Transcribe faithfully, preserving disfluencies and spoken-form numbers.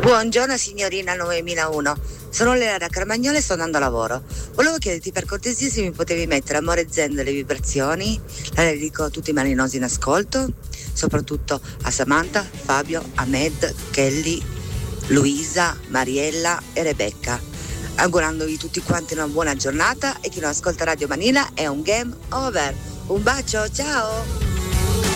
Buongiorno signorina novemilauno, sono Lea da Carmagnola e sto andando a lavoro. Volevo chiederti per cortesia se mi potevi mettere Amore Zen delle vibrazioni, la dedico a tutti i malinosi in ascolto, soprattutto a Samantha, Fabio, Ahmed, Kelly, Luisa, Mariella e Rebecca. Augurandovi tutti quanti una buona giornata e chi non ascolta Radio Manila è un game over. Un bacio, ciao!